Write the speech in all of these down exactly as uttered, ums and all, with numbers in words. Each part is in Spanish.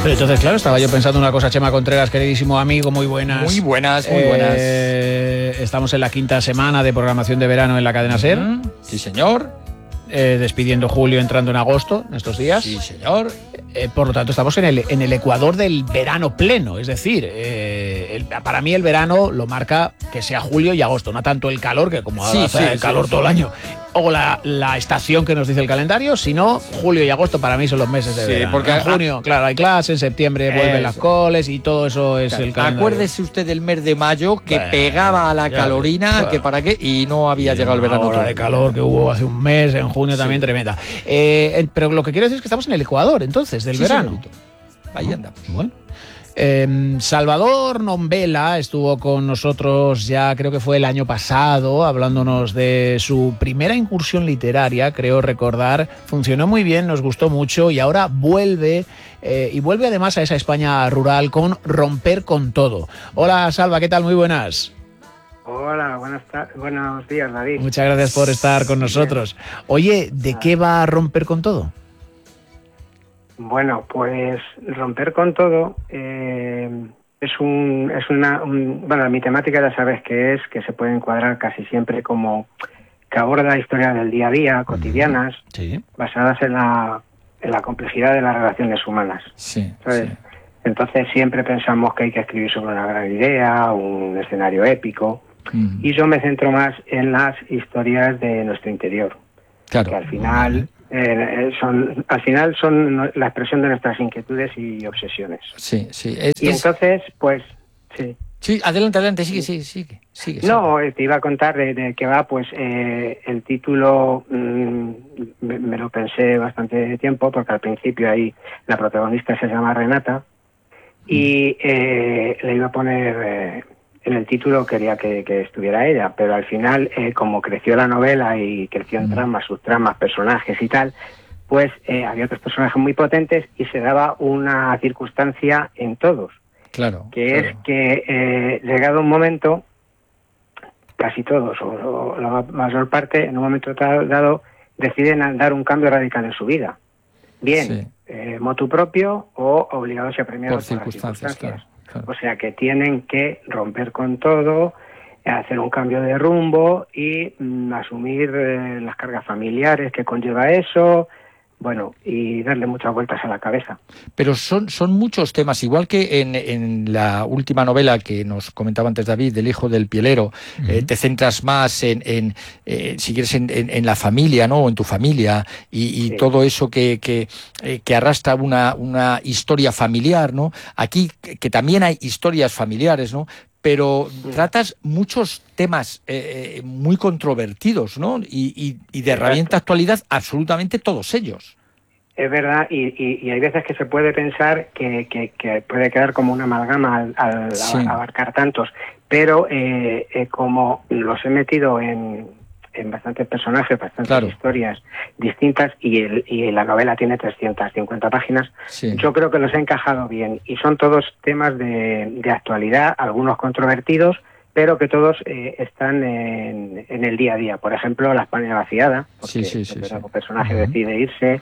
Pero entonces, claro, estaba yo pensando una cosa, Chema Contreras, queridísimo amigo, muy buenas. Muy buenas, muy buenas. Eh, estamos en la quinta semana de programación de verano en la cadena SER. Mm, sí, señor. Eh, despidiendo julio, entrando en agosto, en estos días. Sí, señor. Eh, por lo tanto, estamos en el, en el ecuador del verano pleno. Es decir, eh, el, para mí el verano lo marca que sea julio y agosto, no tanto el calor, que como sí, hace sí, el calor sí, todo sí. el año, o la, la estación que nos dice el calendario, sino julio y agosto para mí son los meses de Sí, verano. porque en junio, claro, hay clases, en septiembre vuelven Eso. las coles y todo eso es Claro, el calendario. acuérdese usted del mes de mayo que Bueno, pegaba a la ya, calorina, bueno. que para qué, y no había Y llegado el una verano. ola de calor que hubo hace un mes, en junio Sí. también tremenda. Eh, pero lo que quiero decir es que estamos en el ecuador, entonces, del Sí, verano. señorito. Ahí andamos. Bueno. Eh, Salvador Nombela estuvo con nosotros ya, creo que fue el año pasado, hablándonos de su primera incursión literaria, creo recordar. Funcionó muy bien, nos gustó mucho y ahora vuelve, eh, y vuelve además a esa España rural con Romper con Todo. Hola Salva, ¿qué tal? Muy buenas. Hola, buenas ta- buenos días, David. Muchas gracias por estar con nosotros. Oye, ¿de qué va Romper con Todo? Bueno, pues Romper con Todo eh, es un es una un, bueno, mi temática ya sabes que es que se puede encuadrar casi siempre como que aborda historias del día a día, cotidianas, Sí. basadas en la en la complejidad de las relaciones humanas. Sí, ¿Sabes? sí. Entonces siempre pensamos que hay que escribir sobre una gran idea, un escenario épico, Mm. y yo me centro más en las historias de nuestro interior. Claro. Que al final eh, son al final son la expresión de nuestras inquietudes y obsesiones. Sí, sí. Es, Y es- entonces, pues, sí. sí, adelante, adelante, sigue, sigue, sigue. sigue No, eh, te iba a contar de, de qué va, pues eh, el título mmm, me, me lo pensé bastante tiempo, porque al principio ahí la protagonista se llama Renata, y eh, le iba a poner... Eh, en el título quería que, que estuviera ella, pero al final, eh, como creció la novela y creció en tramas, subtramas, personajes y tal, pues eh, había otros personajes muy potentes y se daba una circunstancia en todos, Claro. que claro. es que eh, llegado un momento, casi todos, o, o la mayor parte, en un momento dado, deciden dar un cambio radical en su vida. Bien, Sí. eh, motu propio o obligados y apremiados Por por las circunstancias, circunstancias. claro, claro. O sea que tienen que romper con todo, hacer un cambio de rumbo y mm, asumir eh, las cargas familiares que conlleva eso, bueno, y darle muchas vueltas a la cabeza. Pero son, son muchos temas, igual que en, en la última novela que nos comentaba antes David, del hijo del pielero, uh-huh. eh, te centras más en, en eh, si quieres, en, en, en la familia, ¿no? O en tu familia, y, y sí. todo eso que, que, eh, que arrastra una, una historia familiar, ¿no? Aquí, que, que también hay historias familiares, ¿no? Pero sí. tratas muchos temas eh, muy controvertidos, ¿no? Y, y, y de herramienta actualidad, absolutamente todos ellos. Es verdad, y, y, y hay veces que se puede pensar que, que, que puede quedar como una amalgama al, al sí. abarcar tantos, pero eh, eh, como los he metido en, en bastantes personajes, bastantes claro. historias distintas, y, el, y la novela tiene trescientas cincuenta páginas, sí. yo creo que los he encajado bien, y son todos temas de, de actualidad, algunos controvertidos, pero que todos eh, están en, en el día a día. Por ejemplo, la España vaciada, porque sí, sí, sí, el sí. personaje uh-huh. decide irse,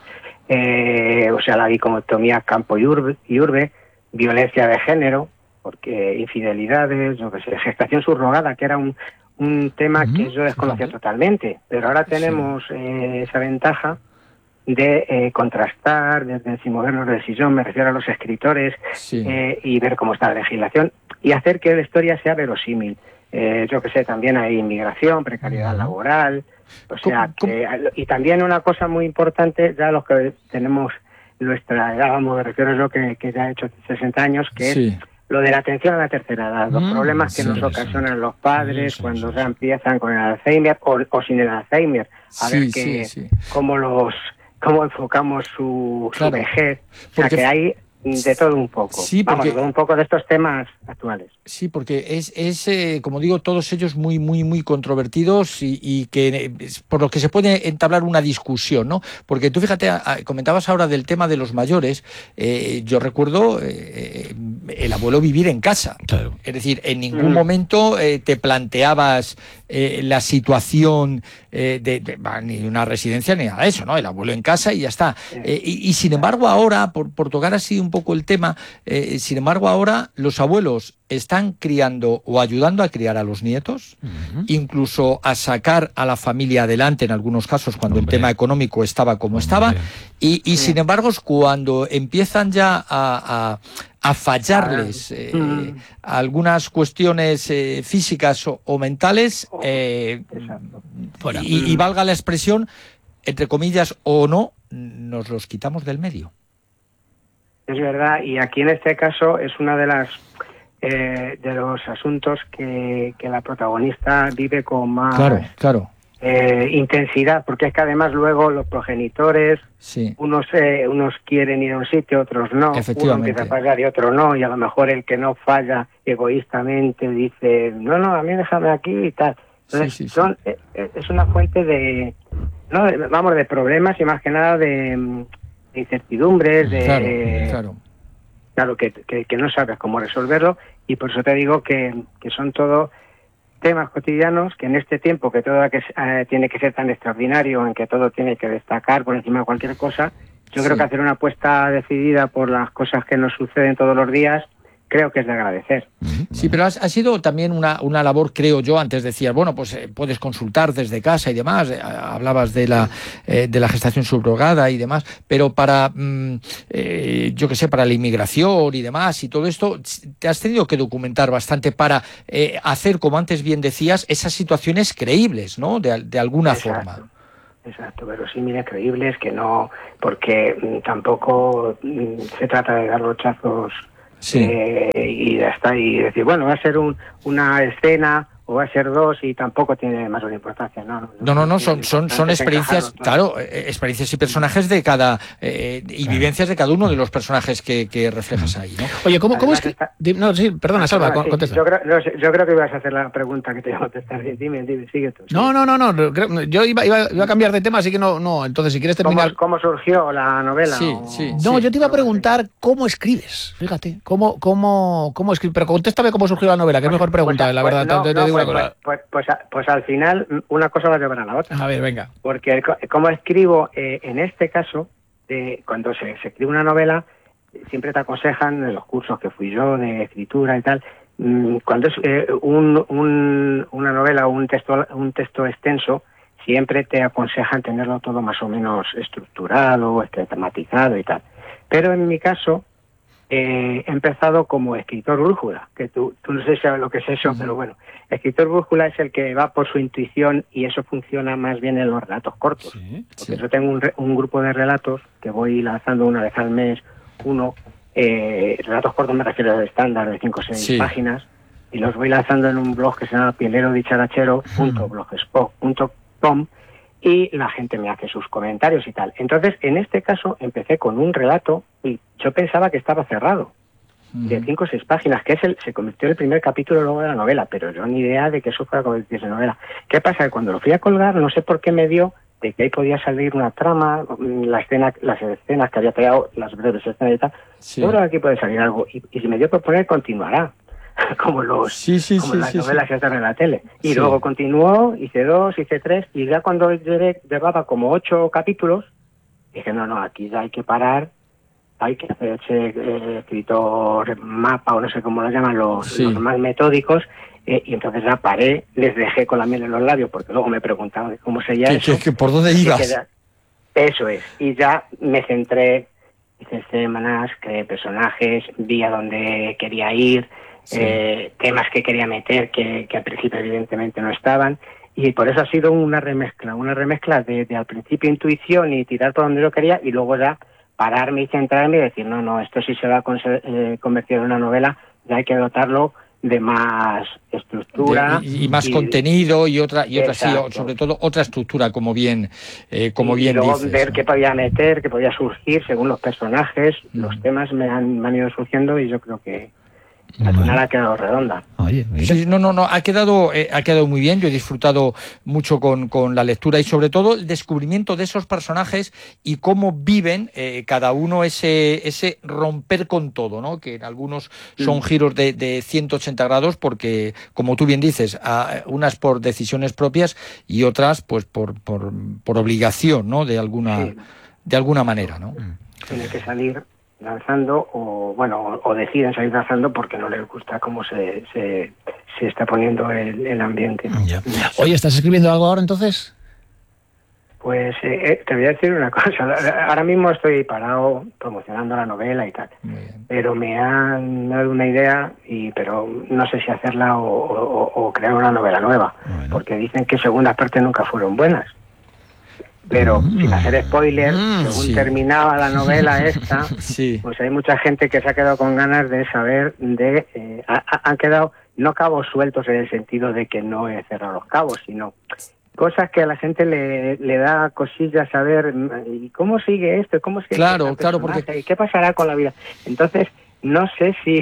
eh, o sea, la dicotomía campo y urbe, y urbe, violencia de género, porque infidelidades, yo que sé, gestación subrogada, que era un, un tema uh-huh. que yo desconocía uh-huh. totalmente, pero ahora tenemos sí. eh, esa ventaja de eh, contrastar desde el movernos del sillón, me refiero a los escritores, sí. eh, y ver cómo está la legislación y hacer que la historia sea verosímil. Eh, yo que sé, también hay inmigración, precariedad uh-huh. laboral, o sea, ¿Cómo, que, y también una cosa muy importante, ya los que tenemos nuestra edad, vamos, me refiero yo que, que ya he hecho sesenta años, que sí. es lo de la atención a la tercera edad, los mm, problemas que sí, nos ocasionan sí. los padres sí, sí, cuando sí, ya sí. empiezan con el Alzheimer o, o sin el Alzheimer, a sí, ver que, sí, sí. cómo los cómo enfocamos su, claro, su vejez, o sea porque... que hay de todo un poco, sí, porque... vamos, de un poco de estos temas actuales. Sí, porque es, es eh, como digo, todos ellos muy, muy, muy controvertidos y, y que eh, por lo que se puede entablar una discusión, ¿no? Porque tú fíjate, a, a, comentabas ahora del tema de los mayores, eh, yo recuerdo eh, el abuelo vivir en casa. Claro. Es decir, en ningún mm. momento eh, te planteabas eh, la situación eh, de, de ni una residencia ni nada de eso, ¿no? El abuelo en casa y ya está. Eh, y, y sin embargo ahora, por, por tocar así un poco poco el tema. Eh, sin embargo, ahora los abuelos están criando o ayudando a criar a los nietos, uh-huh. incluso a sacar a la familia adelante en algunos casos cuando Hombre. el tema económico estaba como Hombre. estaba, y, y sí. sin embargo cuando empiezan ya a, a, a fallarles eh, uh-huh. algunas cuestiones eh, físicas o, o mentales, eh, y, y valga la expresión, entre comillas o no, nos los quitamos del medio. Es verdad, y aquí en este caso es una de las eh, de los asuntos que, que la protagonista vive con más claro, claro. Eh, intensidad, porque es que además luego los progenitores, sí. unos eh, unos quieren ir a un sitio, otros no, uno empieza a fallar y otro no, y a lo mejor el que no falla egoístamente dice, no, no, a mí déjame aquí y tal. Entonces sí, sí, son, sí. Eh, es una fuente de, no, de, vamos, de problemas y más que nada de, de incertidumbres, de... Claro, eh, claro. Claro, que, que, que no sabes cómo resolverlo, y por eso te digo que, que son todo temas cotidianos que en este tiempo que todo que, eh, tiene que ser tan extraordinario, en que todo tiene que destacar por encima de cualquier cosa, yo sí. creo que hacer una apuesta decidida por las cosas que nos suceden todos los días, creo que es de agradecer. Sí, pero ha, ha sido también una, una labor, creo yo, antes decías, bueno, pues eh, puedes consultar desde casa y demás, eh, hablabas de la eh, de la gestación subrogada y demás, pero para, mm, eh, yo qué sé, para la inmigración y demás y todo esto, te has tenido que documentar bastante para eh, hacer, como antes bien decías, esas situaciones creíbles, ¿no?, de, de alguna Exacto. forma. Exacto, pero sí, mira, creíbles, que no, porque mm, tampoco mm, se trata de dar brochazos. Sí. Eh, y ya está, y decir, bueno, va a ser un, una escena o va a ser dos y tampoco tiene mayor importancia, ¿no? No, no, no, no son, son, son experiencias, claro, experiencias y personajes de cada, eh, y claro. vivencias de cada uno de los personajes que, que reflejas ahí, ¿no? Oye, ¿cómo, cómo es que...? Está... No, sí, perdona, Salva, sí, contesta. Yo creo, no, yo creo que ibas a hacer la pregunta que te iba a contestar. Dime, dime, sigue tú. Sigue. No, no, no, no, yo iba, iba, iba a cambiar de tema, así que no, no, entonces si quieres terminar... ¿Cómo, cómo surgió la novela? Sí, o... sí. No, sí, yo te iba a preguntar cómo escribes, fíjate, cómo, cómo, cómo escribes, pero contéstame cómo surgió la novela, que es mejor pregunta, pues, la verdad, pues, no, te, te no, digo pues, una cosa. Pues, pues, pues, pues al final una cosa va a llevar a la otra. A ver, venga. Porque como escribo, eh, en este caso, eh, cuando se, se escribe una novela, siempre te aconsejan en los cursos que fui yo de escritura y tal, mmm, cuando es eh, un, un, una novela o un texto, un texto extenso, siempre te aconsejan tenerlo todo más o menos estructurado, esquematizado y tal. Pero en mi caso, Eh, he empezado como escritor brújula, que tú, tú no sé si sabes lo que es eso, uh-huh. pero bueno, escritor brújula es el que va por su intuición y eso funciona más bien en los relatos cortos. Sí, porque sí. yo tengo un, un grupo de relatos que voy lanzando una vez al mes, uno, eh, relatos cortos me refiero al estándar de cinco o seis sí. páginas, y los voy lanzando en un blog que se llama pielero dicharachero punto blogspot punto com, y la gente me hace sus comentarios y tal. Entonces, en este caso, empecé con un relato y yo pensaba que estaba cerrado, uh-huh. de cinco o seis páginas, que es el, se convirtió en el primer capítulo luego de la novela, pero yo ni idea de que eso fuera a convertirse en novela. ¿Qué pasa? Que cuando lo fui a colgar, no sé por qué me dio de que ahí podía salir una trama, la escena, las escenas que había pegado, las breves escenas y tal. Sí. Yo creo que aquí puede salir algo. Y, y me dio por poner continuará. como los sí, sí, como sí, las sí, novelas sí. que están en la tele. Y sí. luego continuó, hice dos, hice tres, y ya cuando llevé, llevaba como ocho capítulos, dije, no, no, aquí ya hay que parar, hay que hacer ese eh, escritor mapa, o no sé cómo lo llaman, los, sí. los más metódicos, eh, y entonces ya paré, les dejé con la miel en los labios, porque luego me preguntaban cómo sería eso. ¿Qué, qué, ¿Por dónde ibas? Ya, eso es, y ya me centré, hice semanas, creé personajes, vi a dónde quería ir, Sí. Eh, temas que quería meter que, que al principio evidentemente no estaban, y por eso ha sido una remezcla, una remezcla de, de al principio intuición y tirar por donde yo quería, y luego ya pararme y centrarme y decir, no, no, esto sí se va a eh, convertir en una novela, ya hay que dotarlo de más estructura de, y, y más y, contenido y otra y otra sí, sobre todo otra estructura, como bien eh, como y, bien y luego dices, ver ¿no? qué podía meter, qué podía surgir según los personajes, mm. los temas me han, me han ido surgiendo, y yo creo que al final bueno. ha quedado redonda. Oye, sí, no, no, no, ha quedado, eh, ha quedado muy bien. Yo he disfrutado mucho con, con la lectura y sobre todo el descubrimiento de esos personajes y cómo viven eh, cada uno ese, ese romper con todo, ¿no? Que en algunos son mm. giros de, de ciento ochenta grados porque, como tú bien dices, a, unas por decisiones propias y otras, pues por, por, por obligación, ¿no? De alguna, sí. de alguna manera, ¿no? Tiene que salir danzando o, bueno, o, o deciden salir danzando porque no les gusta cómo se, se, se está poniendo el, el ambiente. Ya. Oye, ¿estás escribiendo algo ahora entonces? Pues eh, te voy a decir una cosa. Ahora mismo estoy parado promocionando la novela y tal, pero me han dado una idea, y pero no sé si hacerla o, o, o crear una novela nueva, bueno. porque dicen que segundas partes nunca fueron buenas. Pero mm. sin hacer spoilers, mm, según sí. terminaba la novela esta, sí. pues hay mucha gente que se ha quedado con ganas de saber de... Eh, ha, han quedado no cabos sueltos en el sentido de que no he cerrado los cabos, sino cosas que a la gente le, le da cosillas saber, ¿y cómo sigue esto? ¿Cómo sigue claro, claro, porque... ¿Y qué pasará con la vida? Entonces, no sé si,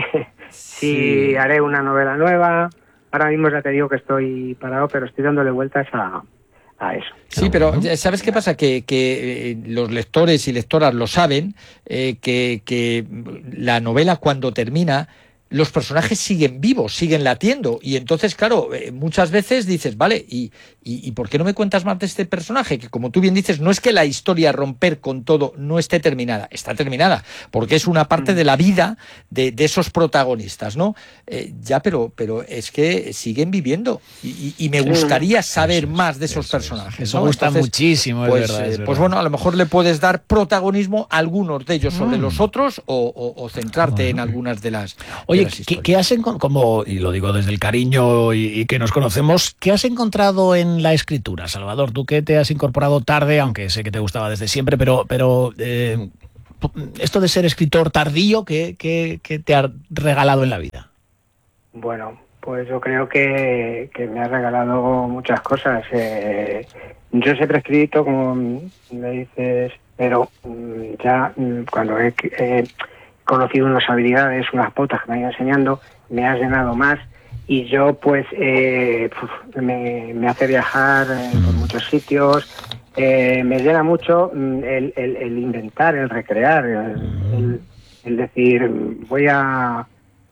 si sí. haré una novela nueva. Ahora mismo ya te digo que estoy parado, pero estoy dándole vueltas a... a eso. Sí, pero ¿sabes qué pasa? Que, que eh, los lectores y lectoras lo saben, eh, que, que la novela cuando termina, los personajes siguen vivos, siguen latiendo, y entonces, claro, eh, muchas veces dices, vale, y, y, ¿y por qué no me cuentas más de este personaje? Que como tú bien dices, no es que la historia romper con todo no esté terminada, está terminada, porque es una parte de la vida de, de esos protagonistas, ¿no? Eh, ya, pero, pero es que siguen viviendo, y, y me gustaría saber eso más de esos eso personajes. Eso ¿no? gusta Entonces, muchísimo, es pues, verdad, es eh, verdad. Pues bueno, a lo mejor le puedes dar protagonismo a algunos de ellos sobre mm. los otros, o, o, o centrarte bueno. en algunas de las... Oye, ¿qué, ¿qué has encontrado, como, y lo digo desde el cariño y, y que nos conocemos, qué has encontrado en la escritura, Salvador? Tú que te has incorporado tarde, aunque sé que te gustaba desde siempre, pero, pero eh, esto de ser escritor tardío, ¿qué, qué, qué te ha regalado en la vida? Bueno, pues yo creo que, que me ha regalado muchas cosas. Eh, yo siempre he escrito, como me dices, pero ya cuando he... Eh, conocido unas habilidades, unas pautas que me han ido enseñando, me has llenado más, y yo pues eh, me, me hace viajar eh, por muchos sitios, eh, me llena mucho el, el, el inventar, el recrear, el, el, el decir voy a...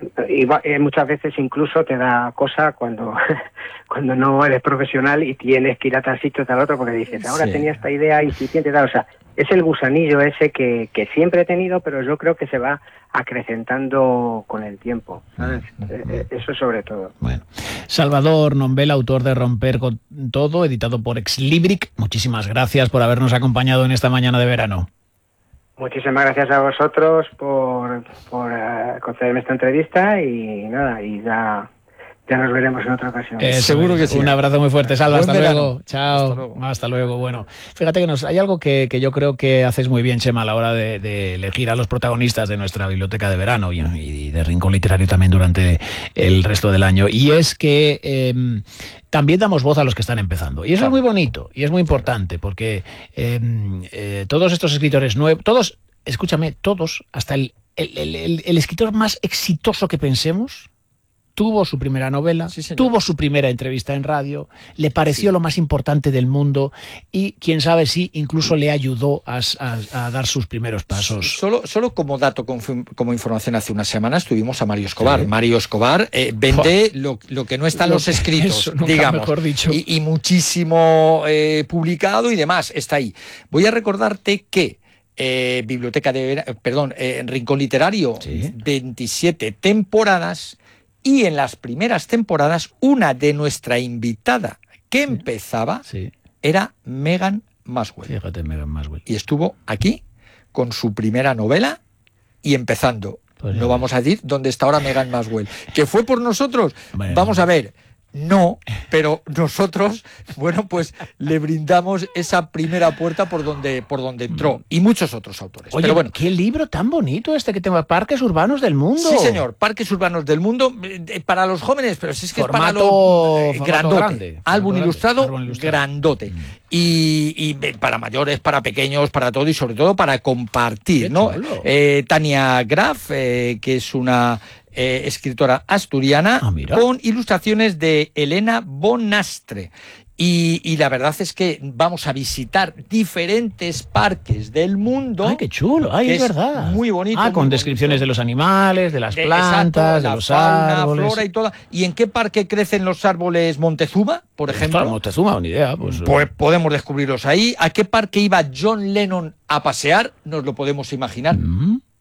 Y eh, muchas veces incluso te da cosa cuando cuando no eres profesional y tienes que ir a tal sitio, tal otro, porque dices, ahora sí. tenía esta idea incipiente, tal, o sea, es el gusanillo ese que, que siempre he tenido, pero yo creo que se va acrecentando con el tiempo, ¿sabes? Eh, eso sobre todo. Bueno, Salvador Nombela, autor de Romper con Todo, editado por Exlibric, muchísimas gracias por habernos acompañado en esta mañana de verano. Muchísimas gracias a vosotros por, por uh, concederme esta entrevista, y nada, y ya, ya nos veremos en otra ocasión. Eh, seguro que sí. Un abrazo muy fuerte, Salva. Hasta luego. Chao. Hasta luego. Hasta luego. Bueno, fíjate que nos, hay algo que, que yo creo que haces muy bien, Chema, a la hora de, de elegir a los protagonistas de nuestra biblioteca de verano y, y de Rincón Literario también durante el resto del año. Y es que... Eh, también damos voz a los que están empezando. Y eso claro. es muy bonito y es muy importante, porque eh, eh, todos estos escritores nuevos, todos, escúchame, todos, hasta el, el, el, el escritor más exitoso que pensemos, tuvo su primera novela, sí, tuvo su primera entrevista en radio, le pareció sí. lo más importante del mundo, y quién sabe si incluso le ayudó a, a, a dar sus primeros pasos. Solo, solo como dato, como información, hace unas semanas tuvimos a Mario Escobar. Sí. Mario Escobar eh, vende lo, lo que no está en los escritos, eso, digamos, mejor dicho. Y, y muchísimo eh, publicado y demás, está ahí. Voy a recordarte que eh, Biblioteca de perdón, eh, Rincón Literario, sí. veintisiete temporadas. Y en las primeras temporadas, una de nuestra invitada que sí, empezaba sí. era Megan Maswell. Fíjate, Megan Maswell. Y estuvo aquí con su primera novela y empezando. Pues no vamos a decir dónde está ahora Megan Maswell. ¿Que fue por nosotros? Bueno, vamos a ver. No, pero nosotros, bueno, pues le brindamos esa primera puerta por donde, por donde entró, y muchos otros autores. Oye, pero bueno, qué libro tan bonito este que tengo, Parques Urbanos del Mundo. Sí, señor, Parques Urbanos del Mundo, eh, para los jóvenes, pero si es que formato, es para los eh, formato grandote, grande, álbum grande, ilustrado, álbum ilustrado, grandote, mm. y, y para mayores, para pequeños, para todo, y sobre todo para compartir, ¿no? Eh, Tania Graf, eh, que es una... Eh, escritora asturiana, ah, con ilustraciones de Elena Bonastre. Y, y la verdad es que vamos a visitar diferentes parques del mundo. ¡Ay, qué chulo! ¡Ay, es, es verdad! Muy bonito. Ah, muy con bonito. Descripciones de los animales, de las de, plantas, exacto, de los fauna, árboles. Flora y toda. ¿Y en qué parque crecen los árboles Montezuma, por ejemplo? Claro, Montezuma, una idea. Pues, pues podemos descubrirlos ahí. ¿A qué parque iba John Lennon a pasear? Nos lo podemos imaginar. Mm.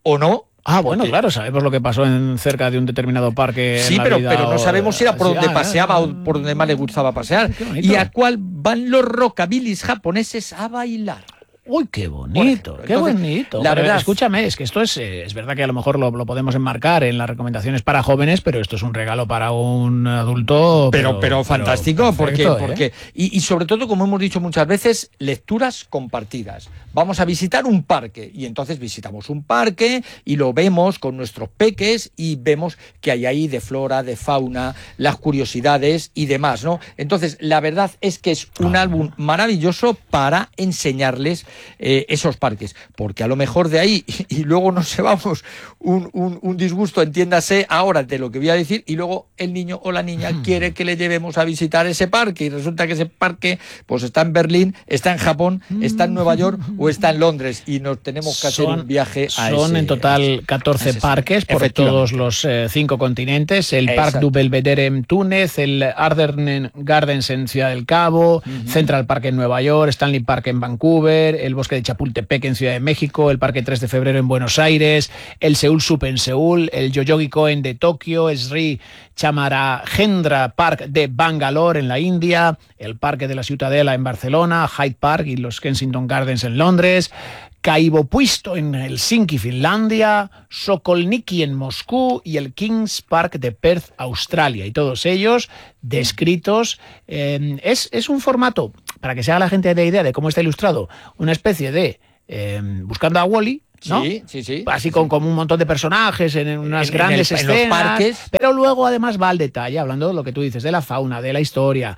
o no. Ah, bueno, claro, sabemos lo que pasó en cerca de un determinado parque. Sí, en la pero, vida, pero no o... sabemos si era por sí, donde ah, paseaba ah, o por donde más le gustaba pasear. Y a cuál van los rockabilis japoneses a bailar. Uy, qué bonito, qué Entonces, bonito. La verdad, escúchame, es que esto es, es verdad que a lo mejor lo, lo podemos enmarcar en las recomendaciones para jóvenes, pero esto es un regalo para un adulto. Pero, pero, pero fantástico, pero perfecto, porque, porque ¿eh? y, y sobre todo, como hemos dicho muchas veces, lecturas compartidas. Vamos a visitar un parque y entonces visitamos un parque y lo vemos con nuestros peques y vemos que hay ahí de flora, de fauna, las curiosidades y demás, ¿no? Entonces, la verdad es que es un ah, álbum maravilloso para enseñarles Eh, esos parques, porque a lo mejor de ahí y, y luego nos llevamos un, un, un disgusto, entiéndase ahora de lo que voy a decir, y luego el niño o la niña hmm. quiere que le llevemos a visitar ese parque y resulta que ese parque pues está en Berlín, está en Japón, está en Nueva York o está en Londres y nos tenemos que hacer son, un viaje a Son ese, en total catorce ese, parques por todos los eh, cinco continentes, el Exacto. Parc du Belvedere en Túnez, el Ardern Gardens en Ciudad del Cabo, uh-huh. Central Park en Nueva York, Stanley Park en Vancouver, el Bosque de Chapultepec en Ciudad de México, el Parque tres de Febrero en Buenos Aires, el Seúl Sup en Seúl, el Yoyogi-Koen de Tokio, el Sri Chamarajendra Park de Bangalore en la India, el Parque de la Ciutadella en Barcelona, Hyde Park y los Kensington Gardens en Londres, Kaivopuisto en Helsinki, Finlandia, Sokolniki en Moscú y el Kings Park de Perth, Australia. Y todos ellos descritos. Eh, es, es un formato, para que se haga la gente de idea de cómo está ilustrado, una especie de eh, Buscando a Wally, ¿no? Sí, sí, sí. Así sí, con, sí. con un montón de personajes en, en unas en, grandes en el, escenas. En los parques. Pero luego además va al detalle, hablando de lo que tú dices, de la fauna, de la historia,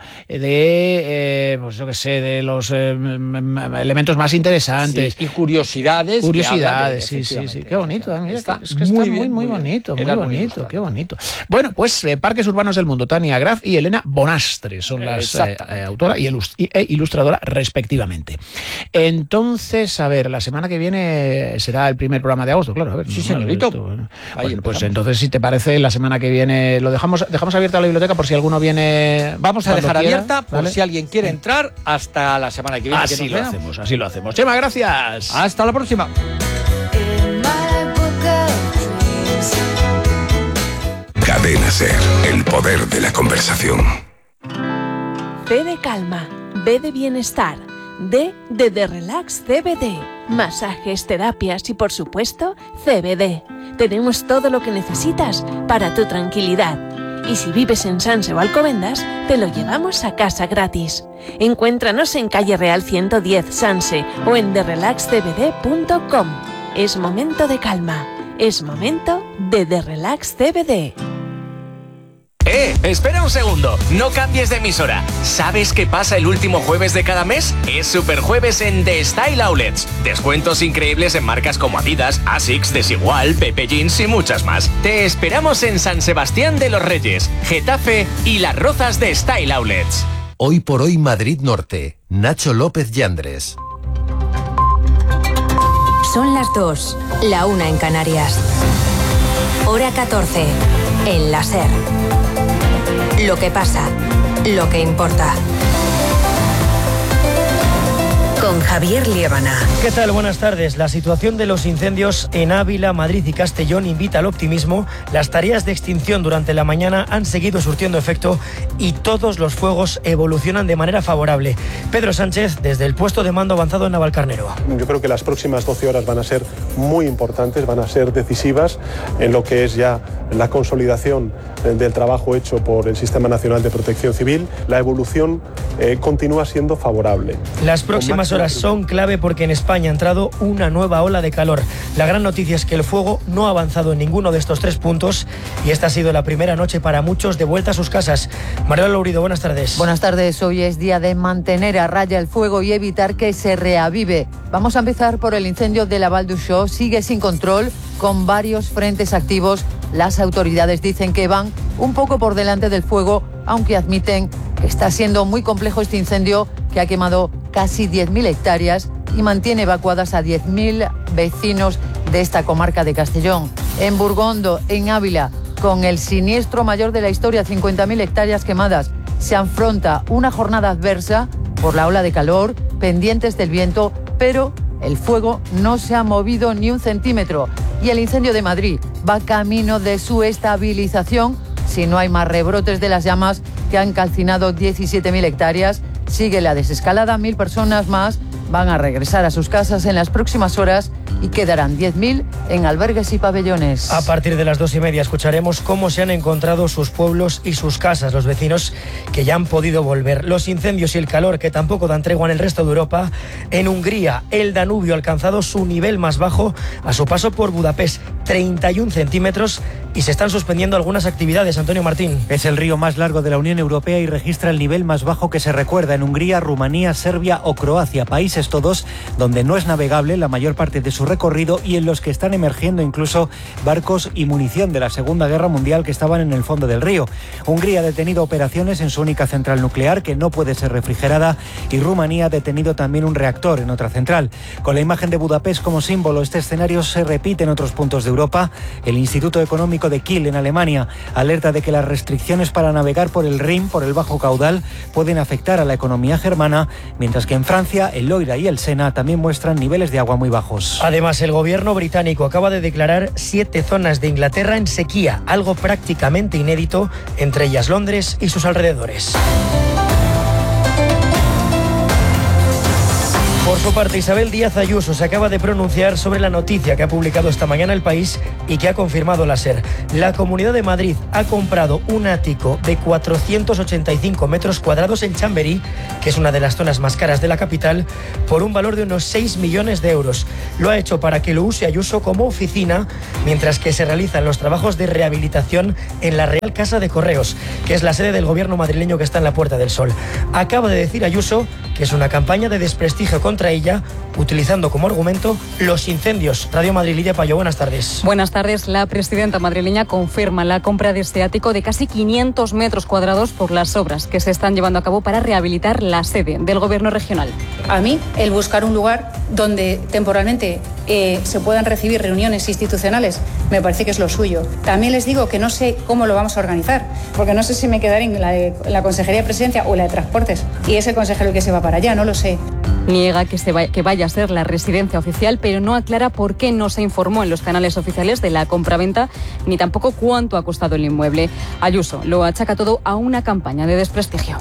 de, eh, pues yo qué sé, de los eh, elementos más interesantes. Sí, y curiosidades. Curiosidades, de, sí, sí, sí. Qué bonito. O sea, mira, está es que muy, está bien, muy, muy bonito, muy bonito, muy qué bonito. Bueno, pues eh, Parques Urbanos del Mundo, Tania Graf y Elena Bonastre son las eh, eh, autora y, ilust y e ilustradora respectivamente. Entonces, a ver, la semana que viene será el primer programa de agosto, claro. A ver, sí, señorito. Esto, bueno, bueno, pues entonces, si te parece, la semana que viene lo dejamos dejamos abierta la biblioteca por si alguno viene. Vamos a dejar quiera, abierta por ¿vale? si alguien quiere entrar hasta la semana que viene. Así lo hacemos, así lo hacemos. Chema, gracias. Hasta la próxima. Cadena SER, el poder de la conversación. B de calma, B de bienestar, D de The Relax C B D, masajes, terapias y por supuesto C B D. Tenemos todo lo que necesitas para tu tranquilidad. Y si vives en Sanse o Alcobendas, te lo llevamos a casa gratis. Encuéntranos en Calle Real ciento diez Sanse o en the relax c b d punto com. Es momento de calma. Es momento de The Relax C B D. ¡Eh! Espera un segundo. No cambies de emisora. ¿Sabes qué pasa el último jueves de cada mes? Es Superjueves en The Style Outlets. Descuentos increíbles en marcas como Adidas, Asics, Desigual, Pepe Jeans y muchas más. Te esperamos en San Sebastián de los Reyes, Getafe y Las Rozas de Style Outlets. Hoy por hoy Madrid Norte. Nacho López Yandres. Son las dos, la una en Canarias. Hora catorce, en la SER. Lo que pasa, lo que importa. Con Javier Liébana. ¿Qué tal? Buenas tardes. La situación de los incendios en Ávila, Madrid y Castellón invita al optimismo. Las tareas de extinción durante la mañana han seguido surtiendo efecto y todos los fuegos evolucionan de manera favorable. Pedro Sánchez, desde el puesto de mando avanzado en Navalcarnero. Yo creo que las próximas doce horas van a ser muy importantes, van a ser decisivas en lo que es ya la consolidación del trabajo hecho por el Sistema Nacional de Protección Civil. La evolución eh, continúa siendo favorable. Las próximas horas son clave porque en España ha entrado una nueva ola de calor. La gran noticia es que el fuego no ha avanzado en ninguno de estos tres puntos y esta ha sido la primera noche para muchos de vuelta a sus casas. María Lourido, buenas tardes. Buenas tardes. Hoy es día de mantener a raya el fuego y evitar que se reavive. Vamos a empezar por el incendio de la Val d'Uixó. Sigue sin control, con varios frentes activos. Las autoridades dicen que van un poco por delante del fuego, aunque admiten que está siendo muy complejo este incendio que ha quemado casi diez mil hectáreas y mantiene evacuadas a diez mil vecinos de esta comarca de Castellón. En Burgondo, en Ávila, con el siniestro mayor de la historia, cincuenta mil hectáreas quemadas, se afronta una jornada adversa por la ola de calor, pendientes del viento, pero el fuego no se ha movido ni un centímetro. Y el incendio de Madrid va camino de su estabilización si no hay más rebrotes de las llamas que han calcinado diecisiete mil hectáreas. Sigue la desescalada, mil personas más van a regresar a sus casas en las próximas horas y quedarán diez mil en albergues y pabellones. A partir de las dos y media escucharemos cómo se han encontrado sus pueblos y sus casas, los vecinos que ya han podido volver. Los incendios y el calor que tampoco dan tregua en el resto de Europa. En Hungría, el Danubio ha alcanzado su nivel más bajo a su paso por Budapest, treinta y un centímetros, y se están suspendiendo algunas actividades. Antonio Martín. Es el río más largo de la Unión Europea y registra el nivel más bajo que se recuerda en Hungría, Rumanía, Serbia o Croacia, países todos donde no es navegable la mayor parte de su recorrido y en los que están emergiendo incluso barcos y munición de la Segunda Guerra Mundial que estaban en el fondo del río. Hungría ha detenido operaciones en su única central nuclear que no puede ser refrigerada y Rumanía ha detenido también un reactor en otra central. Con la imagen de Budapest como símbolo, este escenario se repite en otros puntos de Europa. El Instituto Económico de Kiel en Alemania alerta de que las restricciones para navegar por el Rin, por el bajo caudal, pueden afectar a la economía germana, mientras que en Francia el Loira y el Sena también muestran niveles de agua muy bajos. Además, el gobierno británico acaba de declarar siete zonas de Inglaterra en sequía, algo prácticamente inédito, entre ellas Londres y sus alrededores. Por su parte, Isabel Díaz Ayuso se acaba de pronunciar sobre la noticia que ha publicado esta mañana El País y que ha confirmado la SER. La Comunidad de Madrid ha comprado un ático de cuatrocientos ochenta y cinco metros cuadrados en Chamberí, que es una de las zonas más caras de la capital, por un valor de unos seis millones de euros. Lo ha hecho para que lo use Ayuso como oficina, mientras que se realizan los trabajos de rehabilitación en la Real Casa de Correos, que es la sede del gobierno madrileño que está en la Puerta del Sol. Acaba de decir Ayuso que es una campaña de desprestigio contra ella, utilizando como argumento los incendios. Radio Madrid, Lidia Payo, buenas tardes. Buenas tardes. La presidenta madrileña confirma la compra de este ático de casi quinientos metros cuadrados por las obras que se están llevando a cabo para rehabilitar la sede del gobierno regional. A mí, el buscar un lugar donde temporalmente eh, se puedan recibir reuniones institucionales, me parece que es lo suyo. También les digo que no sé cómo lo vamos a organizar, porque no sé si me quedaré en la, de, en la Consejería de Presidencia o en la de Transportes, y es el consejero el que se va para allá, no lo sé. Niega que, se vaya, que vaya a ser la residencia oficial, pero no aclara por qué no se informó en los canales oficiales de la compraventa, ni tampoco cuánto ha costado el inmueble. Ayuso lo achaca todo a una campaña de desprestigio.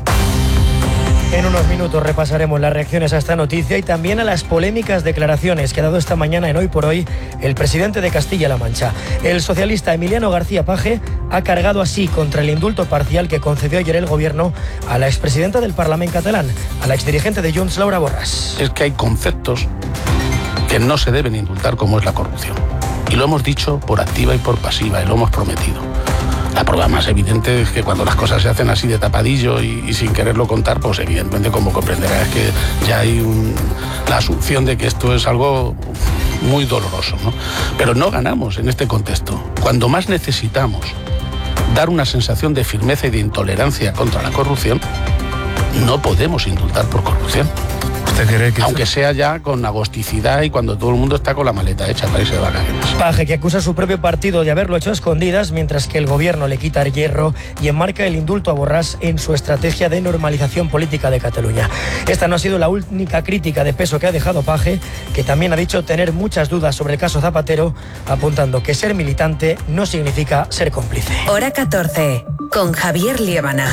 En unos minutos repasaremos las reacciones a esta noticia y también a las polémicas declaraciones que ha dado esta mañana en Hoy por Hoy el presidente de Castilla-La Mancha. El socialista Emiliano García Paje ha cargado así contra el indulto parcial que concedió ayer el gobierno a la expresidenta del Parlamento catalán, a la exdirigente de Junts, Laura Borràs. Es que hay conceptos que no se deben indultar, como es la corrupción. Y lo hemos dicho por activa y por pasiva, y lo hemos prometido. La prueba más evidente es que cuando las cosas se hacen así de tapadillo y, y sin quererlo contar, pues evidentemente, como comprenderás, es que ya hay un, la asunción de que esto es algo muy doloroso, ¿no? Pero no ganamos en este contexto. Cuando más necesitamos dar una sensación de firmeza y de intolerancia contra la corrupción, no podemos indultar por corrupción. ¿Usted cree que aunque sea ya con agosticidad y cuando todo el mundo está con la maleta hecha para irse de vacaciones? Paje, que acusa a su propio partido de haberlo hecho a escondidas, mientras que el gobierno le quita el hierro y enmarca el indulto a Borràs en su estrategia de normalización política de Cataluña. Esta no ha sido la única crítica de peso que ha dejado Paje, que también ha dicho tener muchas dudas sobre el caso Zapatero, apuntando que ser militante no significa ser cómplice. Hora catorce, con Javier Liébana.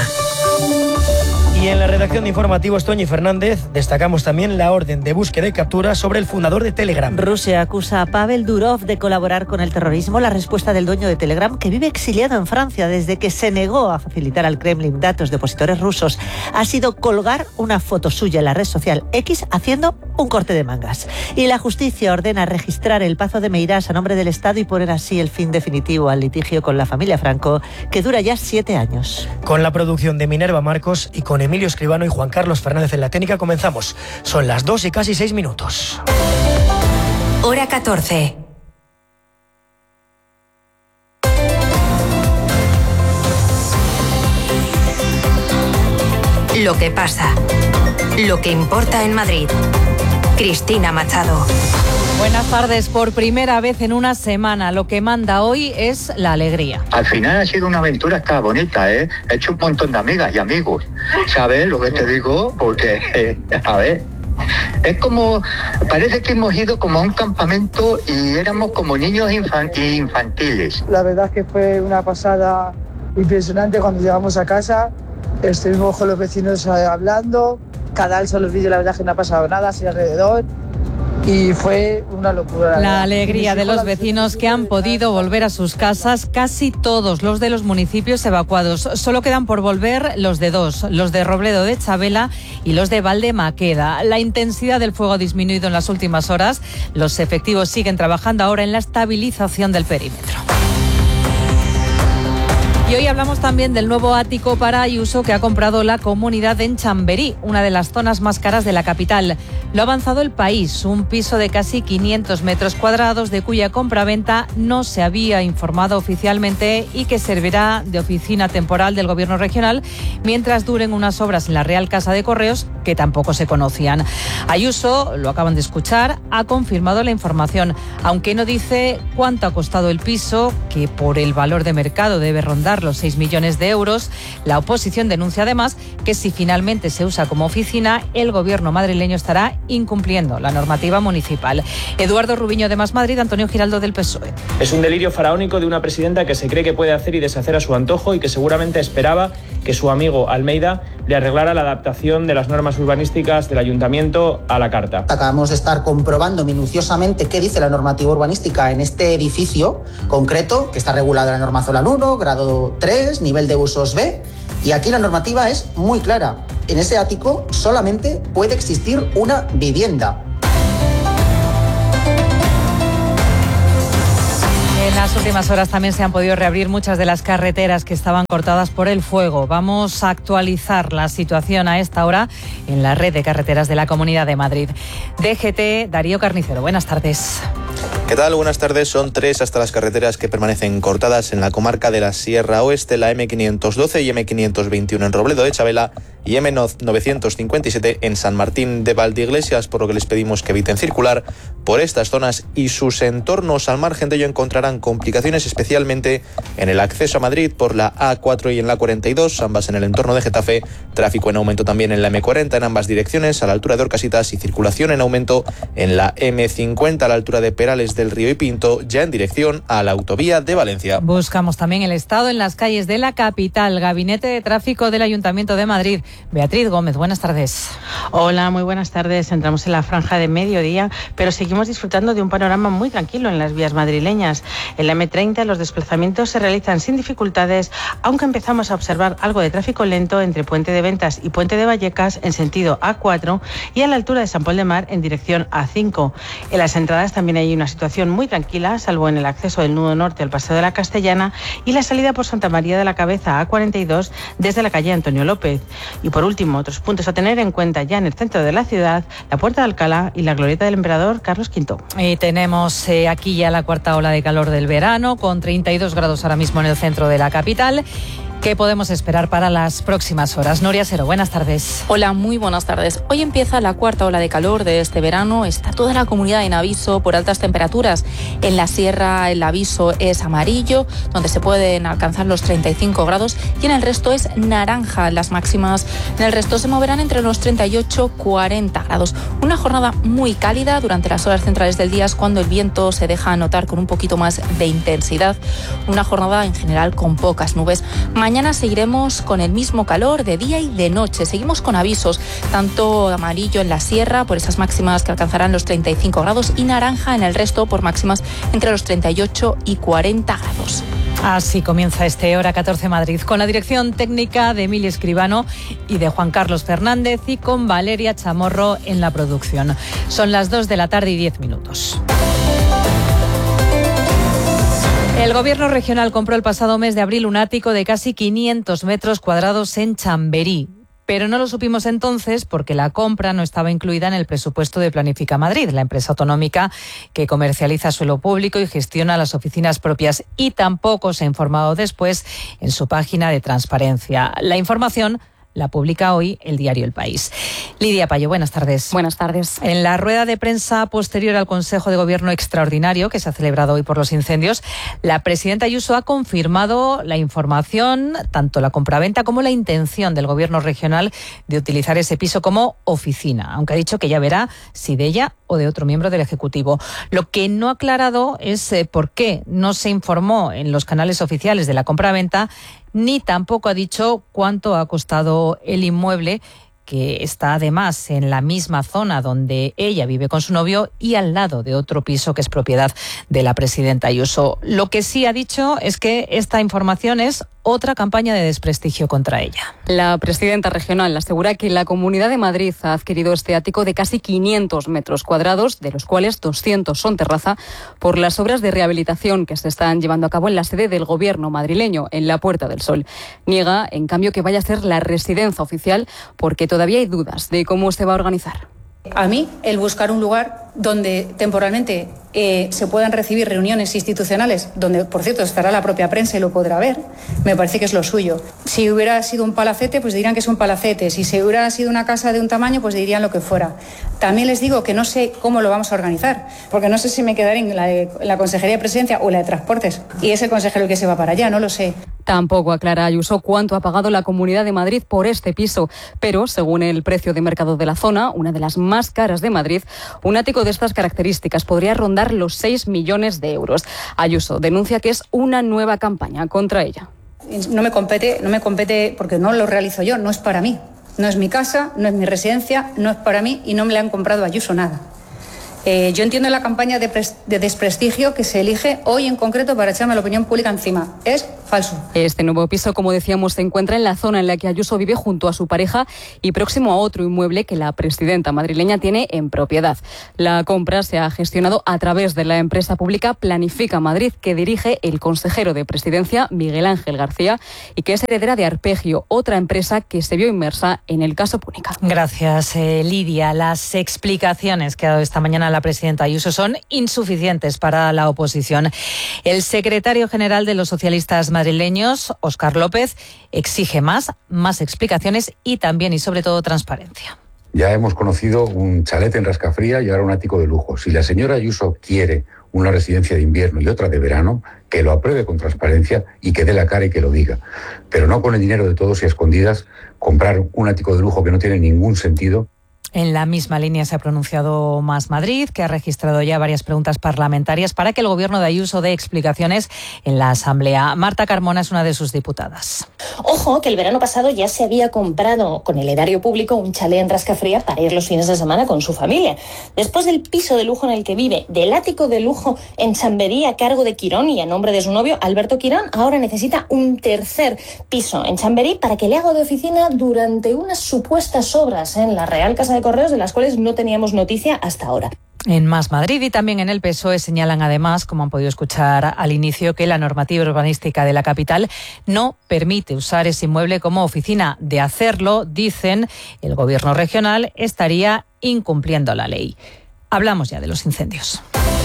Y en la redacción de informativos, Toñi Fernández, destacamos también la orden de búsqueda y captura sobre el fundador de Telegram. Rusia acusa a Pavel Durov de colaborar con el terrorismo. La respuesta del dueño de Telegram, que vive exiliado en Francia desde que se negó a facilitar al Kremlin datos de opositores rusos, ha sido colgar una foto suya en la red social X haciendo un corte de mangas. Y la justicia ordena registrar el Pazo de Meirás a nombre del Estado y poner así el fin definitivo al litigio con la familia Franco, que dura ya siete años. Con la producción de Minerva Marcos y con Emilio Escribano y Juan Carlos Fernández en la técnica comenzamos. Son las dos y casi seis minutos. Hora catorce. Lo que pasa. Lo que importa en Madrid. Cristina Machado. Buenas tardes. Por primera vez en una semana, lo que manda hoy es la alegría. Al final ha sido una aventura esta bonita, ¿eh? He hecho un montón de amigas y amigos. ¿Sabes lo que te digo? Porque, eh, a ver, Es como, parece que hemos ido como a un campamento y éramos como niños infan- infantiles. La verdad es que fue una pasada impresionante cuando llegamos a casa. Estuvimos con los vecinos hablando, cada alza los vídeos, la verdad es que no ha pasado nada así alrededor. Y fue una locura. La, la alegría de los vecinos que han podido volver a sus casas, casi todos los de los municipios evacuados. Solo quedan por volver los de dos, los de Robledo de Chabela y los de Valdemaqueda. La intensidad del fuego ha disminuido en las últimas horas. Los efectivos siguen trabajando ahora en la estabilización del perímetro. Y hoy hablamos también del nuevo ático para Ayuso que ha comprado la comunidad en Chamberí, una de las zonas más caras de la capital. Lo ha avanzado El País, un piso de casi quinientos metros cuadrados de cuya compraventa no se había informado oficialmente y que servirá de oficina temporal del Gobierno regional mientras duren unas obras en la Real Casa de Correos que tampoco se conocían. Ayuso, lo acaban de escuchar, ha confirmado la información, aunque no dice cuánto ha costado el piso, que por el valor de mercado debe rondar los seis millones de euros. La oposición denuncia además que si finalmente se usa como oficina, el Gobierno madrileño estará incumpliendo la normativa municipal. Eduardo Rubiño de Más Madrid, Antonio Giraldo del P S O E. Es un delirio faraónico de una presidenta que se cree que puede hacer y deshacer a su antojo y que seguramente esperaba que su amigo Almeida le arreglara la adaptación de las normas urbanísticas del ayuntamiento a la carta. Acabamos de estar comprobando minuciosamente qué dice la normativa urbanística en este edificio concreto, que está regulada en la norma Zona uno, grado tres, nivel de usos B, y aquí la normativa es muy clara. En ese ático solamente puede existir una vivienda. En las últimas horas también se han podido reabrir muchas de las carreteras que estaban cortadas por el fuego. Vamos a actualizar la situación a esta hora en la red de carreteras de la Comunidad de Madrid. D G T, Darío Carnicero, buenas tardes. ¿Qué tal? Buenas tardes. Son tres hasta las carreteras que permanecen cortadas en la comarca de la Sierra Oeste, la eme quinientos doce y eme quinientos veintiuno en Robledo de Chabela y eme novecientos cincuenta y siete en San Martín de Valdeiglesias, por lo que les pedimos que eviten circular por estas zonas y sus entornos. Al margen de ello encontrarán complicaciones especialmente en el acceso a Madrid por la A cuatro y en la cuarenta y dos, ambas en el entorno de Getafe, tráfico en aumento también en la eme cuarenta en ambas direcciones a la altura de Orcasitas y circulación en aumento en la eme cincuenta a la altura de Perales del Río y Pinto, ya en dirección a la autovía de Valencia. Buscamos también el estado en las calles de la capital. Gabinete de Tráfico del Ayuntamiento de Madrid. Beatriz Gómez, buenas tardes. Hola, muy buenas tardes. Entramos en la franja de mediodía, pero seguimos disfrutando de un panorama muy tranquilo en las vías madrileñas. En la eme treinta los desplazamientos se realizan sin dificultades, aunque empezamos a observar algo de tráfico lento entre Puente de Ventas y Puente de Vallecas en sentido A cuatro y a la altura de San Pol de Mar en dirección A cinco. En las entradas también hay una situación muy tranquila, salvo en el acceso del nudo norte al Paseo de la Castellana y la salida por Santa María de la Cabeza A cuarenta y dos desde la calle Antonio López. Y por último, otros puntos a tener en cuenta ya en el centro de la ciudad, la Puerta de Alcalá y la Glorieta del Emperador Carlos quinto. Y tenemos eh, aquí ya la cuarta ola de calor del verano, con treinta y dos grados ahora mismo en el centro de la capital. ¿Qué podemos esperar para las próximas horas? Nuria Sero, buenas tardes. Hola, muy buenas tardes. Hoy empieza la cuarta ola de calor de este verano. Está toda la comunidad en aviso por altas temperaturas. En la sierra el aviso es amarillo, donde se pueden alcanzar los treinta y cinco grados, y en el resto es naranja. Las máximas en el resto se moverán entre los treinta y ocho y cuarenta grados. Una jornada muy cálida durante las horas centrales del día, es cuando el viento se deja notar con un poquito más de intensidad. Una jornada en general con pocas nubes. Mañana seguiremos con el mismo calor de día y de noche. Seguimos con avisos, tanto amarillo en la sierra por esas máximas que alcanzarán los treinta y cinco grados y naranja en el resto por máximas entre los treinta y ocho y cuarenta grados. Así comienza este Hora catorce Madrid, con la dirección técnica de Emilia Escribano y de Juan Carlos Fernández y con Valeria Chamorro en la producción. Son las dos de la tarde y diez minutos. El Gobierno regional compró el pasado mes de abril un ático de casi quinientos metros cuadrados en Chamberí. Pero no lo supimos entonces porque la compra no estaba incluida en el presupuesto de Planifica Madrid, la empresa autonómica que comercializa suelo público y gestiona las oficinas propias, y tampoco se ha informado después en su página de transparencia. La información La publica hoy el diario El País. Lidia Payo, buenas tardes. Buenas tardes. En la rueda de prensa posterior al Consejo de Gobierno extraordinario que se ha celebrado hoy por los incendios, la presidenta Ayuso ha confirmado la información, tanto la compraventa como la intención del Gobierno regional de utilizar ese piso como oficina, aunque ha dicho que ya verá si de ella o de otro miembro del Ejecutivo. Lo que no ha aclarado es eh, por qué no se informó en los canales oficiales de la compraventa, ni tampoco ha dicho cuánto ha costado el inmueble, que está además en la misma zona donde ella vive con su novio y al lado de otro piso que es propiedad de la presidenta Ayuso. Lo que sí ha dicho es que esta información es otra campaña de desprestigio contra ella. La presidenta regional asegura que la Comunidad de Madrid ha adquirido este ático de casi quinientos metros cuadrados, de los cuales doscientos son terraza, por las obras de rehabilitación que se están llevando a cabo en la sede del Gobierno madrileño, en la Puerta del Sol. Niega, en cambio, que vaya a ser la residencia oficial porque todavía hay dudas de cómo se va a organizar. A mí, el buscar un lugar donde temporalmente eh, se puedan recibir reuniones institucionales, donde, por cierto, estará la propia prensa y lo podrá ver, me parece que es lo suyo. Si hubiera sido un palacete, pues dirían que es un palacete. Si se hubiera sido una casa de un tamaño, pues dirían lo que fuera. También les digo que no sé cómo lo vamos a organizar, porque no sé si me quedaré en la, de, en la Consejería de Presidencia o en la de Transportes, y es el consejero el que se va para allá, no lo sé. Tampoco aclara Ayuso cuánto ha pagado la Comunidad de Madrid por este piso, pero según el precio de mercado de la zona, una de las más caras de Madrid, un ático de estas características podría rondar los seis millones de euros. Ayuso denuncia que es una nueva campaña contra ella. No me compete, no me compete porque no lo realizo yo, no es para mí. No es mi casa, no es mi residencia, no es para mí y no me le han comprado a Ayuso nada. Eh, yo entiendo la campaña de, de desprestigio que se elige hoy en concreto para echarme la opinión pública encima. Es falso. Este nuevo piso, como decíamos, se encuentra en la zona en la que Ayuso vive junto a su pareja y próximo a otro inmueble que la presidenta madrileña tiene en propiedad. La compra se ha gestionado a través de la empresa pública Planifica Madrid, que dirige el consejero de Presidencia, Miguel Ángel García, y que es heredera de Arpegio, otra empresa que se vio inmersa en el caso Púnica. Gracias, eh, Lidia. Las explicaciones que ha dado esta mañana la presidenta Ayuso son insuficientes para la oposición. El secretario general de los socialistas madrileños, Óscar López, exige más, más explicaciones y también y sobre todo transparencia. Ya hemos conocido un chalet en Rascafría y ahora un ático de lujo. Si la señora Ayuso quiere una residencia de invierno y otra de verano, que lo apruebe con transparencia y que dé la cara y que lo diga. Pero no con el dinero de todos y a escondidas comprar un ático de lujo que no tiene ningún sentido. En la misma línea se ha pronunciado Más Madrid, que ha registrado ya varias preguntas parlamentarias para que el gobierno de Ayuso dé explicaciones en la Asamblea. Marta Carmona es una de sus diputadas. Ojo, que el verano pasado ya se había comprado con el erario público un chalet en Rascafría para ir los fines de semana con su familia. Después del piso de lujo en el que vive, del ático de lujo en Chamberí a cargo de Quirón y a nombre de su novio Alberto Quirón, ahora necesita un tercer piso en Chamberí para que le haga de oficina durante unas supuestas obras en la Real Casa de Correos de las cuales no teníamos noticia hasta ahora. En Más Madrid y también en el P S O E señalan además, como han podido escuchar al inicio, que la normativa urbanística de la capital no permite usar ese inmueble como oficina. De hacerlo, dicen, el gobierno regional estaría incumpliendo la ley. Hablamos ya de los incendios.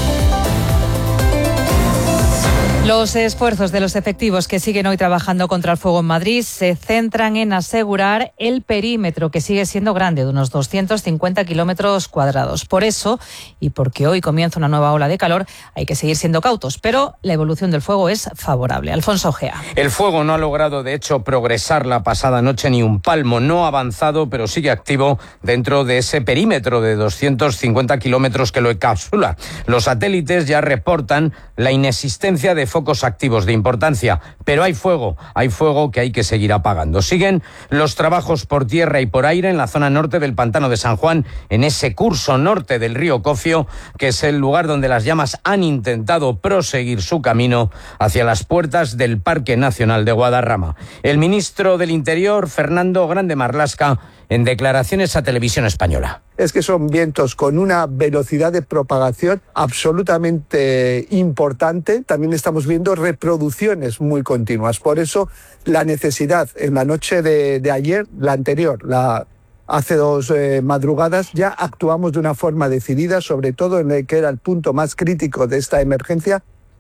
Los esfuerzos de los efectivos que siguen hoy trabajando contra el fuego en Madrid se centran en asegurar el perímetro, que sigue siendo grande, de unos doscientos cincuenta kilómetros cuadrados. Por eso, y porque hoy comienza una nueva ola de calor, hay que seguir siendo cautos, pero la evolución del fuego es favorable. Alfonso Ojea. El fuego no ha logrado, de hecho, progresar la pasada noche ni un palmo. No ha avanzado, pero sigue activo dentro de ese perímetro de doscientos cincuenta kilómetros que lo encapsula. Los satélites ya reportan la inexistencia de focos activos de importancia, pero hay fuego, hay fuego que hay que seguir apagando. Siguen los trabajos por tierra y por aire en la zona norte del Pantano de San Juan, en ese curso norte del río Cofio, que es el lugar donde las llamas han intentado proseguir su camino hacia las puertas del Parque Nacional de Guadarrama. El ministro del Interior, Fernando Grande Marlaska, en declaraciones a Televisión Española. Es que son vientos con una velocidad de propagación absolutamente importante. También estamos viendo reproducciones muy continuas. Por eso la necesidad en la noche de, de ayer, la anterior, la hace dos eh, madrugadas, ya actuamos de una forma decidida, sobre todo en el que era el punto más crítico de esta emergencia,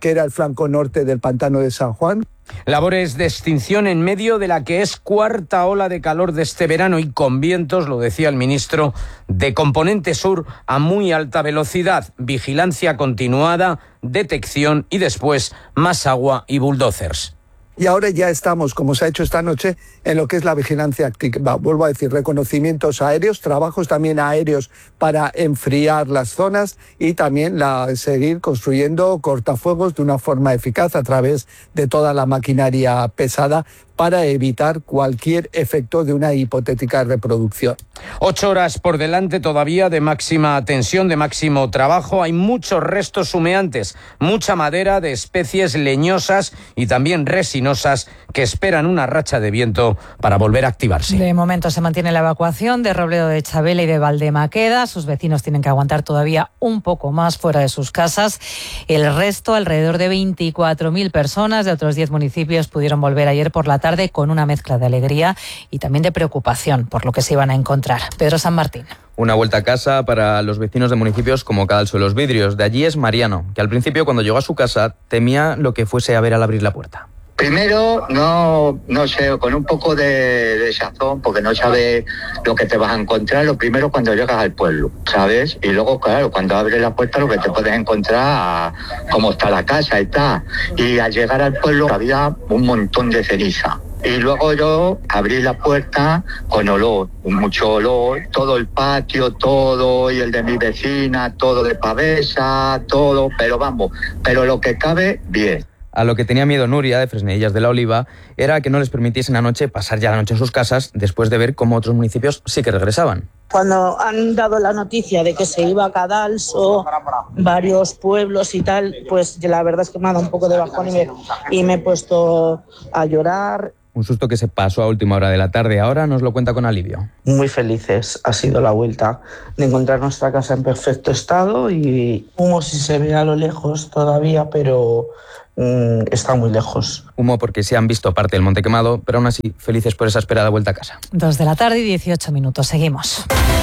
que era el flanco norte del pantano de San Juan. Labores de extinción en medio de la que es cuarta ola de calor de este verano y con vientos, lo decía el ministro, de componente sur a muy alta velocidad, vigilancia continuada, detección y después más agua y bulldozers. Y ahora ya estamos, como se ha hecho esta noche, en lo que es la vigilancia activa. Vuelvo a decir, reconocimientos aéreos, trabajos también aéreos para enfriar las zonas y también la, seguir construyendo cortafuegos de una forma eficaz a través de toda la maquinaria pesada para evitar cualquier efecto de una hipotética reproducción. Ocho horas por delante todavía de máxima tensión, de máximo trabajo. Hay muchos restos humeantes, mucha madera de especies leñosas y también resinosas que esperan una racha de viento para volver a activarse. De momento se mantiene la evacuación de Robledo de Chabela y de Valdemaqueda. Sus vecinos tienen que aguantar todavía un poco más fuera de sus casas. El resto, alrededor de veinticuatro mil personas de otros diez municipios, pudieron volver ayer por la tarde con una mezcla de alegría y también de preocupación por lo que se iban a encontrar. Pedro San Martín. Una vuelta a casa para los vecinos de municipios como Cadalso de los Vidrios. De allí es Mariano, que al principio, cuando llegó a su casa, temía lo que fuese a ver al abrir la puerta. Primero, no, no sé, con un poco de, de sazón, porque no sabes lo que te vas a encontrar, lo primero cuando llegas al pueblo, ¿sabes? Y luego, claro, cuando abres la puerta lo que te puedes encontrar, cómo está la casa y tal. Y al llegar al pueblo había un montón de ceniza. Y luego yo abrí la puerta con olor, mucho olor, todo el patio, todo, y el de mi vecina, todo de pavesa, todo, pero vamos, pero lo que cabe, bien. A lo que tenía miedo Nuria, de Fresnedillas de la Oliva, era que no les permitiesen anoche pasar ya la noche en sus casas después de ver cómo otros municipios sí que regresaban. Cuando han dado la noticia de que se iba a Cadalso, varios pueblos y tal, pues la verdad es que me ha dado un poco de bajón y me, y me he puesto a llorar. Un susto que se pasó a última hora de la tarde. Ahora nos lo cuenta con alivio. Muy felices. Ha sido la vuelta de encontrar nuestra casa en perfecto estado y humo si se ve a lo lejos todavía, pero mmm, está muy lejos. Humo porque se han visto parte del monte quemado, pero aún así felices por esa esperada vuelta a casa. Dos de la tarde y dieciocho minutos. Seguimos.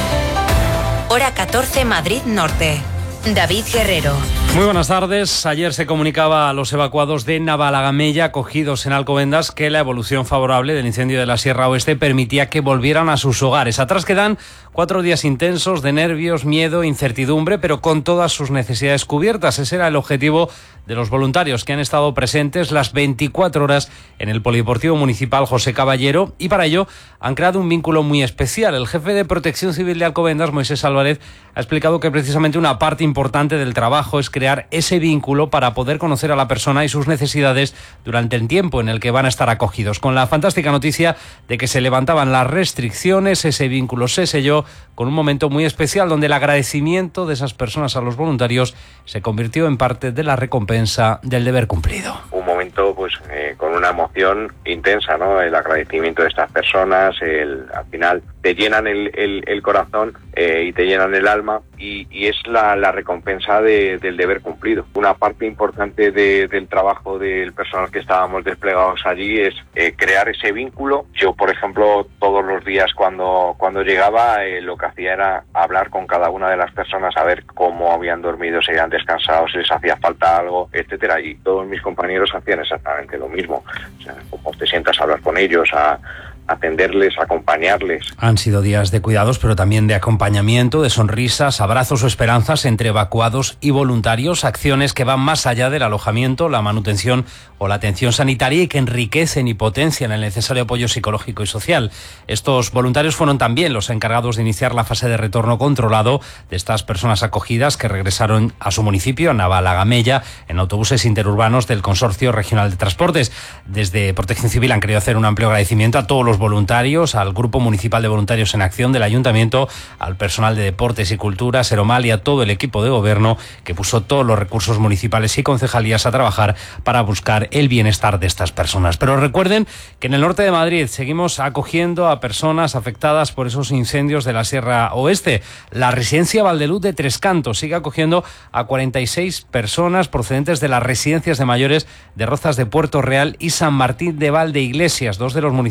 Hora catorce, Madrid Norte. David Guerrero. Muy buenas tardes. Ayer se comunicaba a los evacuados de Navalagamella, acogidos en Alcobendas, que la evolución favorable del incendio de la Sierra Oeste permitía que volvieran a sus hogares. Atrás quedan cuatro días intensos de nervios, miedo, incertidumbre, pero con todas sus necesidades cubiertas. Ese era el objetivo de los voluntarios que han estado presentes las veinticuatro horas en el Polideportivo Municipal José Caballero, y para ello han creado un vínculo muy especial. El jefe de Protección Civil de Alcobendas, Moisés Álvarez, ha explicado que precisamente una parte importante del trabajo es crear ese vínculo para poder conocer a la persona y sus necesidades durante el tiempo en el que van a estar acogidos. Con la fantástica noticia de que se levantaban las restricciones, ese vínculo se selló con un momento muy especial donde el agradecimiento de esas personas a los voluntarios se convirtió en parte de la recompensa del deber cumplido. Un momento pues eh, con una emoción intensa, ¿no? El agradecimiento de estas personas, el, al final te llenan el, el, el corazón eh, y te llenan el alma, y, y es la, la recompensa de, del deber cumplido. Una parte importante de, del trabajo del personal que estábamos desplegados allí es eh, crear ese vínculo. Yo, por ejemplo, todos los días cuando, cuando llegaba, eh, lo que hacía era hablar con cada una de las personas, a ver cómo habían dormido, si habían descansado, si les hacía falta algo, etcétera. Y todos mis compañeros hacían exactamente lo mismo. O sea, como te sientas a hablar con ellos, a atenderles, acompañarles. Han sido días de cuidados, pero también de acompañamiento, de sonrisas, abrazos o esperanzas entre evacuados y voluntarios, acciones que van más allá del alojamiento, la manutención o la atención sanitaria y que enriquecen y potencian el necesario apoyo psicológico y social. Estos voluntarios fueron también los encargados de iniciar la fase de retorno controlado de estas personas acogidas que regresaron a su municipio, a Navalagamella, en autobuses interurbanos del Consorcio Regional de Transportes. Desde Protección Civil han querido hacer un amplio agradecimiento a todos los voluntarios, al Grupo Municipal de Voluntarios en Acción del Ayuntamiento, al personal de Deportes y Cultura, Seromal, y a todo el equipo de gobierno que puso todos los recursos municipales y concejalías a trabajar para buscar el bienestar de estas personas. Pero recuerden que en el norte de Madrid seguimos acogiendo a personas afectadas por esos incendios de la Sierra Oeste. La residencia Valdeluz de Tres Cantos sigue acogiendo a cuarenta y seis personas procedentes de las residencias de mayores de Rozas de Puerto Real y San Martín de Valdeiglesias, dos de los municipios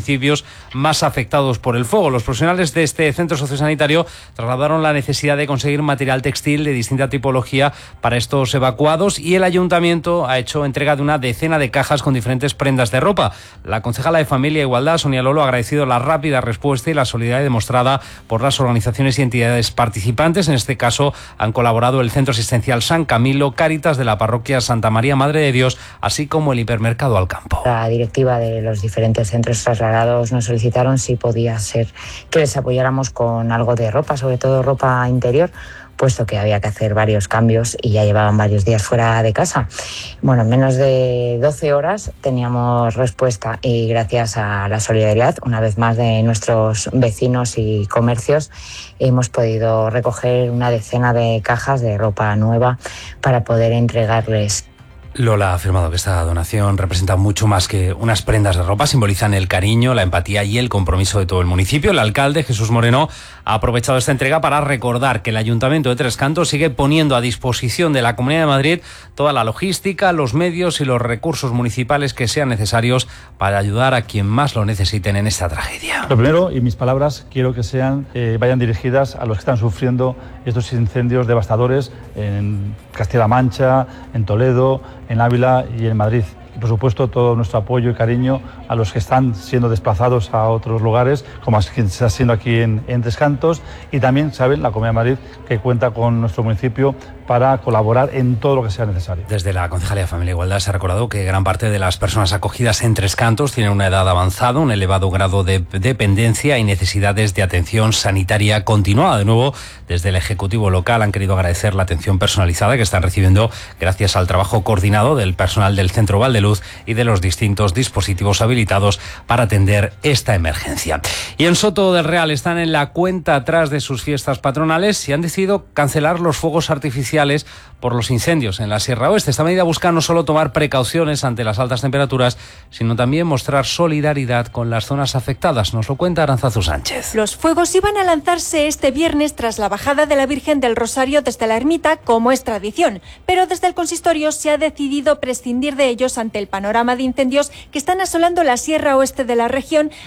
más afectados por el fuego. Los profesionales de este centro sociosanitario trasladaron la necesidad de conseguir material textil de distinta tipología para estos evacuados y el ayuntamiento ha hecho entrega de una decena de cajas con diferentes prendas de ropa. La concejala de Familia e Igualdad, Sonia Lolo, ha agradecido la rápida respuesta y la solidaridad demostrada por las organizaciones y entidades participantes. En este caso han colaborado el Centro Asistencial San Camilo, Cáritas de la Parroquia Santa María Madre de Dios, así como el Hipermercado Alcampo. La directiva de los diferentes centros trasladados nos solicitaron si podía ser que les apoyáramos con algo de ropa, sobre todo ropa interior, puesto que había que hacer varios cambios y ya llevaban varios días fuera de casa. Bueno, en menos de doce horas teníamos respuesta y gracias a la solidaridad, una vez más, de nuestros vecinos y comercios, hemos podido recoger una decena de cajas de ropa nueva para poder entregarles. Lola ha afirmado que esta donación representa mucho más que unas prendas de ropa, simbolizan el cariño, la empatía y el compromiso de todo el municipio. El alcalde, Jesús Moreno, ha aprovechado esta entrega para recordar que el Ayuntamiento de Tres Cantos sigue poniendo a disposición de la Comunidad de Madrid toda la logística, los medios y los recursos municipales que sean necesarios para ayudar a quien más lo necesiten en esta tragedia. Lo primero, y mis palabras quiero que sean eh, vayan dirigidas a los que están sufriendo estos incendios devastadores en Castilla-La Mancha, en Toledo, en Ávila y en Madrid. Y por supuesto todo nuestro apoyo y cariño a los que están siendo desplazados a otros lugares, como está siendo aquí en, en Tres Cantos, y también, saben, la Comunidad de Madrid, que cuenta con nuestro municipio para colaborar en todo lo que sea necesario. Desde la Concejalía de Familia e Igualdad se ha recordado que gran parte de las personas acogidas en Tres Cantos tienen una edad avanzada, un elevado grado de dependencia y necesidades de atención sanitaria continuada. De nuevo, desde el Ejecutivo local han querido agradecer la atención personalizada que están recibiendo gracias al trabajo coordinado del personal del Centro Valdeluz y de los distintos dispositivos habilitados para atender esta emergencia. Y en Soto del Real están en la cuenta atrás de sus fiestas patronales y han decidido cancelar los fuegos artificiales por los incendios en la Sierra Oeste. Esta medida busca no solo tomar precauciones ante las altas temperaturas, sino también mostrar solidaridad con las zonas afectadas. Nos lo cuenta Aranzazu Sánchez. Los fuegos iban a lanzarse este viernes tras la bajada de la Virgen del Rosario desde la ermita, como es tradición, pero desde el consistorio se ha decidido prescindir de ellos ante el panorama de incendios que están asolando la Sierra Oeste de la región,